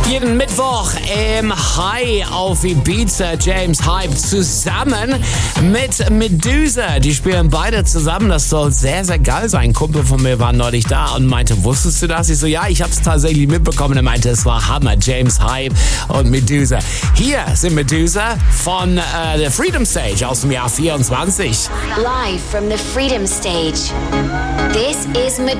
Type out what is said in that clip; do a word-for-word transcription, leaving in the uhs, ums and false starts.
Jeden Mittwoch im High auf Ibiza, James Hype zusammen mit Medusa. Die spielen beide zusammen. Das soll sehr, sehr geil sein. Ein Kumpel von mir war neulich da und meinte, wusstest du das? Ich so, ja, ich habe es tatsächlich mitbekommen. Er meinte, es war Hammer. James Hype und Medusa. Hier sind Medusa von äh, der Freedom Stage aus dem Jahr vierundzwanzig. Live from the Freedom Stage. This is Medusa.